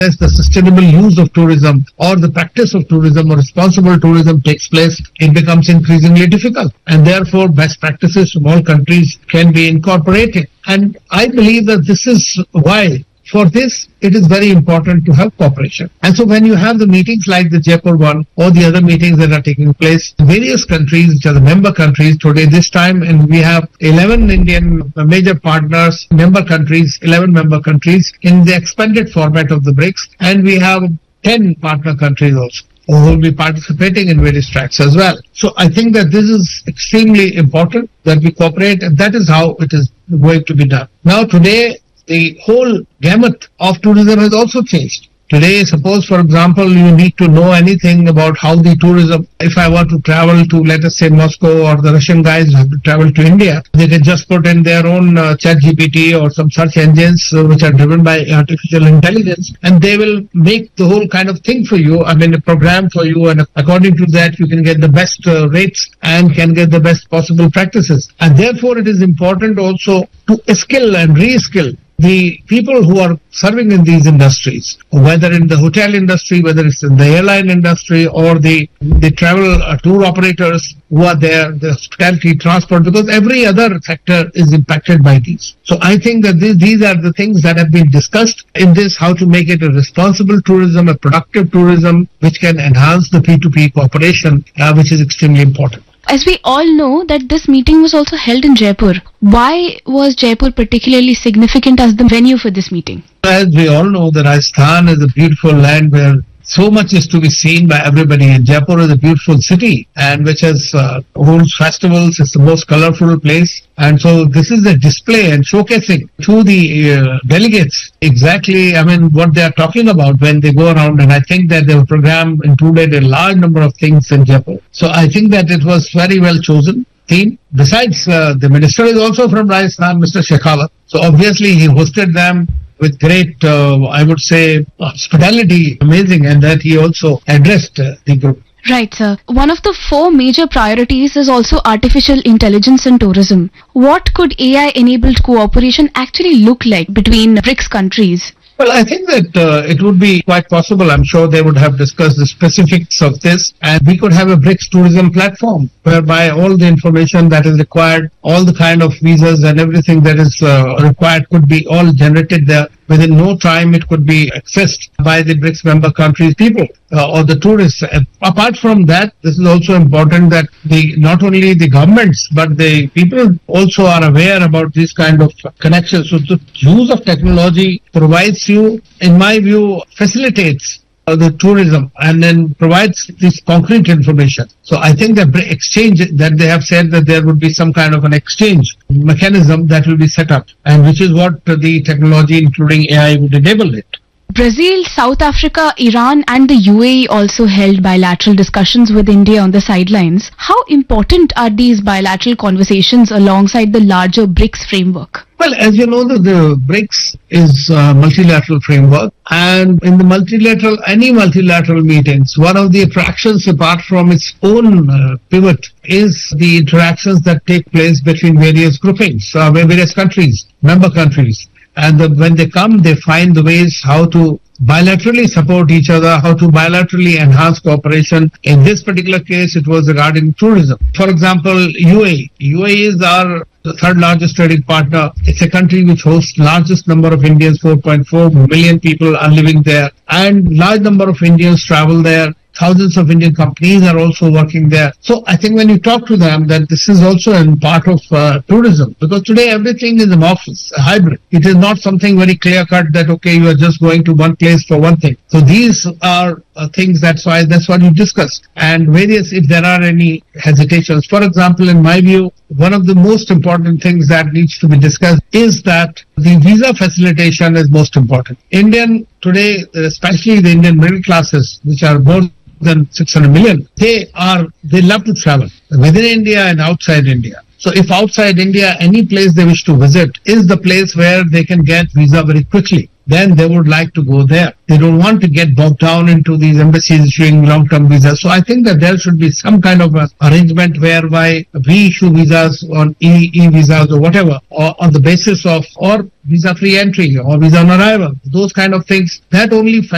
as the sustainable use of tourism or the practice of tourism or responsible tourism takes place, it becomes increasingly difficult. And therefore, best practices from all countries can be incorporated. And I believe that this is why, for this, it is very important to have cooperation. And so when you have the meetings like the Jaipur one or the other meetings that are taking place, various countries, which are the member countries today, this time, and we have 11 Indian major partners, member countries, 11 member countries in the expanded format of the BRICS, and we have 10 partner countries also who will be participating in various tracks as well. So I think that this is extremely important that we cooperate, and that is how it is going to be done. Now today, the whole gamut of tourism has also changed. Today, suppose, for example, you need to know anything about how the tourism, if I were to travel to, let us say, Moscow, or the Russian guys have to travel to India, they can just put in their own ChatGPT or some search engines which are driven by artificial intelligence, and they will make the whole kind of thing for you, a program for you, and according to that, you can get the best rates and can get the best possible practices. And therefore, it is important also to skill and reskill the people who are serving in these industries, whether in the hotel industry, whether it's in the airline industry or the travel tour operators who are there, the hospitality, transport, because every other sector is impacted by these. So I think that these are the things that have been discussed in this, how to make it a responsible tourism, a productive tourism, which can enhance the P2P cooperation, which is extremely important. As we all know that this meeting was also held in Jaipur. Why was Jaipur particularly significant as the venue for this meeting? As we all know, that Rajasthan is a beautiful land where so much is to be seen by everybody. And Jaipur is a beautiful city and which has holds festivals. It's the most colorful place. And so this is a display and showcasing to the delegates exactly, what they are talking about when they go around. And I think that the program included a large number of things in Jaipur. So I think that it was very well chosen theme. Besides, the minister is also from Rajasthan, Mr. Shekhawat. So obviously he hosted them with great, hospitality, amazing, and that he also addressed the group. Right, sir. One of the 4 major priorities is also artificial intelligence in tourism. What could AI-enabled cooperation actually look like between BRICS countries? Well, I think that it would be quite possible. I'm sure they would have discussed the specifics of this, and we could have a BRICS tourism platform whereby all the information that is required, all the kind of visas and everything that is required could be all generated there. Within no time, it could be accessed by the BRICS member countries' people or the tourists. Apart from that, this is also important that not only the governments, but the people also are aware about these kind of connections. So the use of technology provides you, in my view, facilitates the tourism and then provides this concrete information. So I think the exchange that they have said that there would be some kind of an exchange mechanism that will be set up, and which is what the technology, including AI, would enable it. Brazil, South Africa, Iran and the UAE also held bilateral discussions with India on the sidelines. How important are these bilateral conversations alongside the larger BRICS framework? Well, as you know, the BRICS is a multilateral framework, and in any multilateral meetings, one of the attractions apart from its own pivot is the interactions that take place between various groupings, various countries, member countries. And when they come, they find the ways how to bilaterally support each other, how to bilaterally enhance cooperation. In this particular case, it was regarding tourism. For example, UAE. UAE is our third largest trading partner. It's a country which hosts largest number of Indians, 4.4 million people are living there. And large number of Indians travel there. Thousands of Indian companies are also working there. So I think when you talk to them that this is also a part of tourism, because today everything is amorphous, a hybrid. It is not something very clear cut that, okay, you are just going to one place for one thing. So these are things that's what you discussed. And various, if there are any hesitations. For example, in my view, one of the most important things that needs to be discussed is that the visa facilitation is most important. Indian today, especially the Indian middle classes, which are more than 600 million, they love to travel within India and outside India. So if outside India, any place they wish to visit is the place where they can get visa very quickly, then they would like to go there. They don't want to get bogged down into these embassies issuing long-term visas. So I think that there should be some kind of arrangement whereby we issue visas on e-visas or whatever, or on the basis of, or visa-free entry or visa on arrival. Those kind of things, that only